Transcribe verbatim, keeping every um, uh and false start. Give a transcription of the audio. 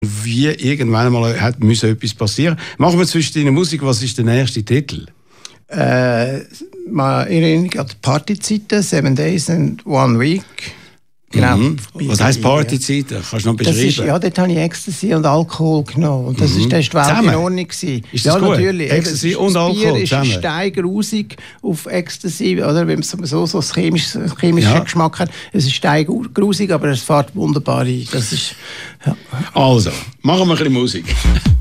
Wie irgendwann einmal hat müssen etwas passieren. Machen wir zwischen deiner Musik, was ist der nächste Titel? Äh, mal Erinnerung an die Partyzeiten, Seven Days and One Week. Genau. Mhm. Was heisst Partyzeiten? Kannst du noch beschreiben? Das ist, ja, dort habe ich Ecstasy und Alkohol genommen. Und das, mhm. ist, das ist die Welt zusammen? in Ordnung gewesen. Ist ja, das gut? natürlich. Ecstasy Eben, und das Alkohol Bier zusammen? ist steigerusig auf Ecstasy, oder? Wenn es so, so einen chemischen, chemischen Ja. Geschmack hat. Es ist steigerusig, aber es fährt wunderbar ein. Das ist, ja. Also, machen wir ein bisschen Musik.